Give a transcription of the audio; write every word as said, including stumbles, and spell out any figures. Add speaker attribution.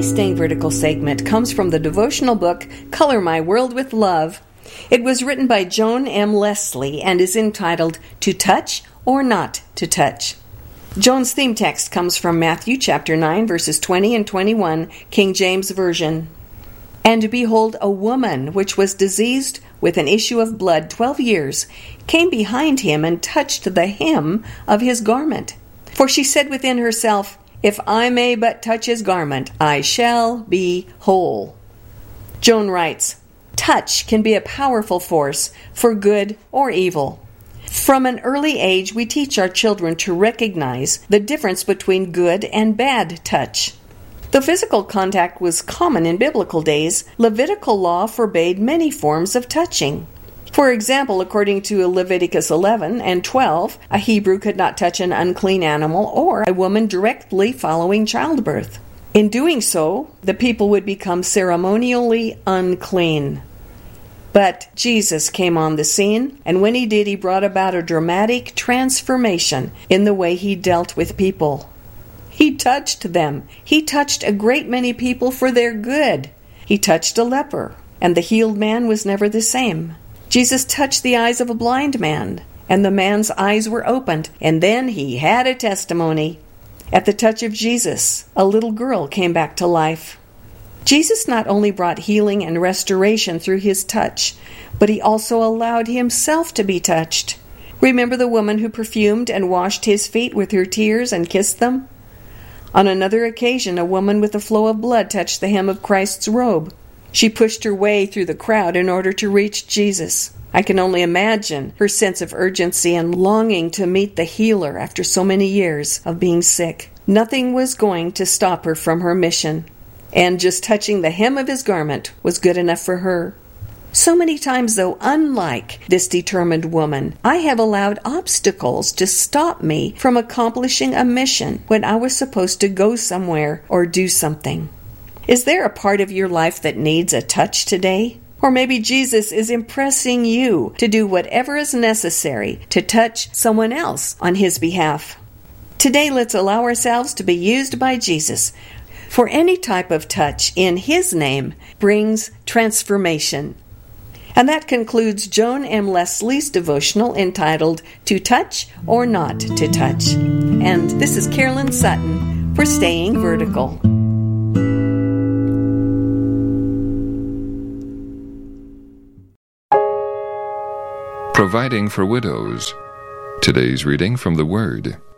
Speaker 1: Today's Staying Vertical segment comes from the devotional book, Color My World with Love. It was written by Joan M. Leslie and is entitled, To Touch or Not to Touch. Joan's theme text comes from Matthew chapter nine, verses twenty and twenty-one, King James Version. And behold, a woman which was diseased with an issue of blood twelve years came behind him and touched the hem of his garment. For she said within herself, If I may but touch his garment, I shall be whole. Joan writes, Touch can be a powerful force for good or evil. From an early age, we teach our children to recognize the difference between good and bad touch. Though physical contact was common in biblical days, Levitical law forbade many forms of touching. For example, according to Leviticus eleven and twelve, a Hebrew could not touch an unclean animal or a woman directly following childbirth. In doing so, the people would become ceremonially unclean. But Jesus came on the scene, and when he did, he brought about a dramatic transformation in the way he dealt with people. He touched them. He touched a great many people for their good. He touched a leper, and the healed man was never the same. Jesus touched the eyes of a blind man, and the man's eyes were opened, and then he had a testimony. At the touch of Jesus, a little girl came back to life. Jesus not only brought healing and restoration through his touch, but he also allowed himself to be touched. Remember the woman who perfumed and washed his feet with her tears and kissed them? On another occasion, a woman with a flow of blood touched the hem of Christ's robe. She pushed her way through the crowd in order to reach Jesus. I can only imagine her sense of urgency and longing to meet the healer after so many years of being sick. Nothing was going to stop her from her mission, and just touching the hem of his garment was good enough for her. So many times, though, unlike this determined woman, I have allowed obstacles to stop me from accomplishing a mission when I was supposed to go somewhere or do something. Is there a part of your life that needs a touch today? Or maybe Jesus is impressing you to do whatever is necessary to touch someone else on his behalf. Today, let's allow ourselves to be used by Jesus, for any type of touch in his name brings transformation. And that concludes Joan M. Leslie's devotional entitled, To Touch or Not to Touch. And this is Carolyn Sutton for Staying Vertical.
Speaker 2: Providing for Widows. Today's reading from the Word.